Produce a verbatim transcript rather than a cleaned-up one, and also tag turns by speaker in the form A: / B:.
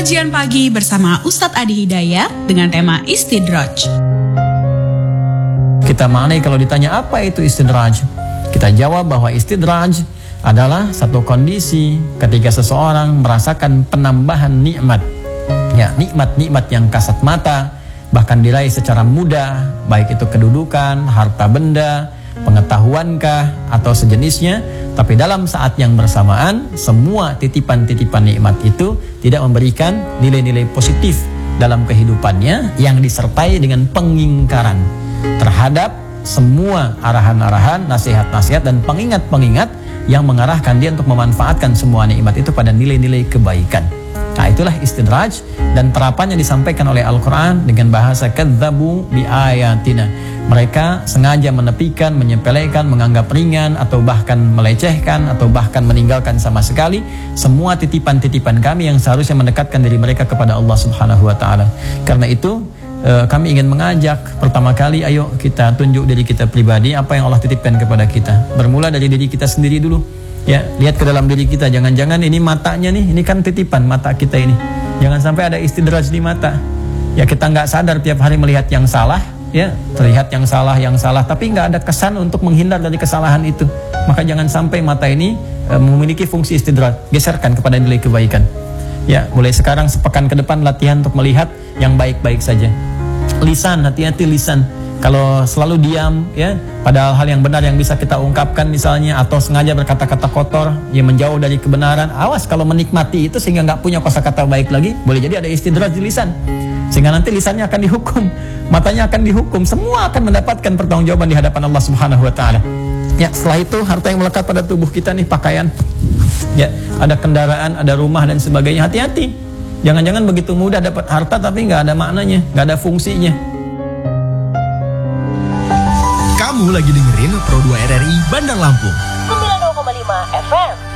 A: Kajian pagi bersama Ustadz Adi Hidayat dengan tema Istidraj.
B: Kita maknai kalau ditanya apa itu istidraj, kita jawab bahwa istidraj adalah satu kondisi ketika seseorang merasakan penambahan nikmat. Ya, nikmat-nikmat yang kasat mata, bahkan diraih secara mudah, baik itu kedudukan, harta benda, pengetahuankah, atau sejenisnya. Tapi dalam saat yang bersamaan, semua titipan-titipan nikmat itu tidak memberikan nilai-nilai positif dalam kehidupannya yang disertai dengan pengingkaran terhadap semua arahan-arahan, nasihat-nasihat, dan pengingat-pengingat yang mengarahkan dia untuk memanfaatkan semua nikmat itu pada nilai-nilai kebaikan. Nah, itulah istidraj, dan terapannya disampaikan oleh Al-Quran dengan bahasa kadzabu bi ayatina. Mereka sengaja menepikan, menyepelekan, menganggap ringan, atau bahkan melecehkan, atau bahkan meninggalkan sama sekali semua titipan-titipan kami yang seharusnya mendekatkan diri mereka kepada Allah Subhanahu wa Ta'ala. Karena itu eh, kami ingin mengajak pertama kali, ayo kita tunjuk diri kita pribadi, apa yang Allah titipkan kepada kita. Bermula dari diri kita sendiri dulu. Ya, lihat ke dalam diri kita. Jangan-jangan ini matanya nih, ini kan titipan mata kita ini. Jangan sampai ada istidraj di mata. Ya, kita nggak sadar tiap hari melihat yang salah, ya, terlihat yang salah, yang salah, tapi nggak ada kesan untuk menghindar dari kesalahan itu. Maka jangan sampai mata ini e, memiliki fungsi istidraj. Geserkan kepada nilai kebaikan. Ya, mulai sekarang sepekan ke depan latihan untuk melihat yang baik-baik saja. Lisan, hati-hati lisan. Kalau selalu diam, ya, padahal hal yang benar yang bisa kita ungkapkan misalnya, atau sengaja berkata-kata kotor yang menjauh dari kebenaran, awas kalau menikmati itu sehingga nggak punya kosakata baik lagi, boleh jadi ada istidraj di lisan, sehingga nanti lisannya akan dihukum, matanya akan dihukum, semua akan mendapatkan pertanggungjawaban di hadapan Allah Subhanahu Wa Taala. Ya, setelah itu harta yang melekat pada tubuh kita nih, pakaian, ya, ada kendaraan, ada rumah dan sebagainya, hati-hati, jangan-jangan begitu mudah dapat harta tapi nggak ada maknanya, nggak ada fungsinya.
C: Kamu lagi dengerin Pro dua R R I Bandar Lampung
D: sembilan puluh dua koma lima F M.